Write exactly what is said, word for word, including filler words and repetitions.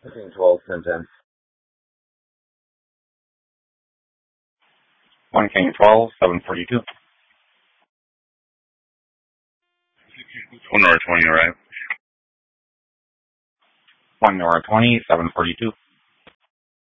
fifteen twelve, ten ten. one King twelve, seven forty-two. one Nora twenty, right? one Nora twenty, seven forty-two.